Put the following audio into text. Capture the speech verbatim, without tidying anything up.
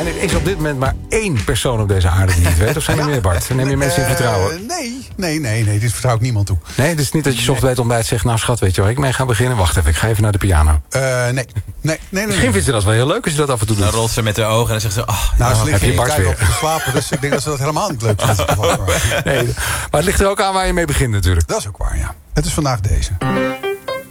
En er is op dit moment maar één persoon op deze aarde die het weet. Of zijn er meer, Bart? Neem je mensen in vertrouwen? Uh, nee, nee, nee, nee. Dit vertrouw ik niemand toe. Nee, het is niet dat je 's ochtends bij het ontbijt zegt... nou schat, weet je waar ik mee ga beginnen? Wacht even, ik ga even naar de piano. Uh, nee, nee, nee, nee. Misschien vindt ze dat wel heel leuk als je dat af en toe doet. Dan rolt ze met haar ogen en dan zegt ze... Oh, nou, ja, ze ligt heb je hier Bart kijken weer. op te slapen. Dus ik denk dat ze dat helemaal niet leuk vindt. Nee, maar het ligt er ook aan waar je mee begint natuurlijk. Dat is ook waar, ja. Het is vandaag deze.